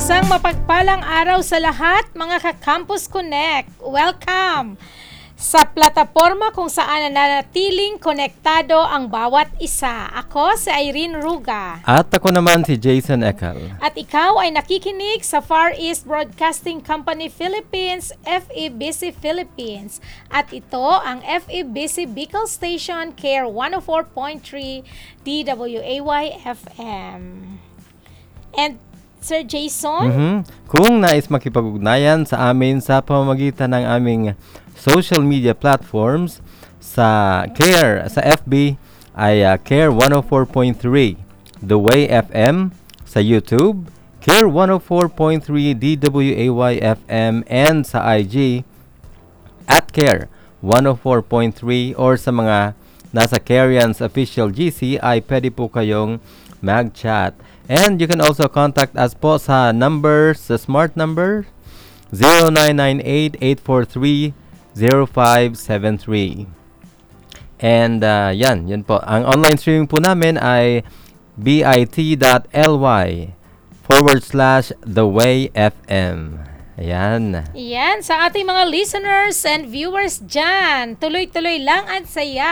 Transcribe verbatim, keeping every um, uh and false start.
Isang mapagpalang araw sa lahat, mga ka-Campus Connect. Welcome sa plataforma kung saan nanatiling konektado ang bawat isa. Ako si Irene Ruga. At ako naman si Jason Ekal. At ikaw ay nakikinig sa Far East Broadcasting Company Philippines, F E B C Philippines. At ito ang F E B C Bicol Station, Care one oh four point three D W A Y F M. And Sir Jason? Mm-hmm. Kung nais makipag-ugnayan sa amin sa pamamagitan ng aming social media platforms, sa Care, sa F B ay uh, Care one oh four point three The Way F M, sa YouTube, Care one oh four point three D W A Y F M, and sa I G at Care one oh four point three, or sa mga nasa Careans Official G C ay pwede po kayong mag-chat. And you can also contact us po sa number, sa smart number zero nine nine eight, eight four three, zero five seven three. And uh, yan, yan po. Ang online streaming po namin ay bit.ly forward slash The Way F M. Ayan. Yan, sa ating mga listeners and viewers dyan, tuloy-tuloy lang at saya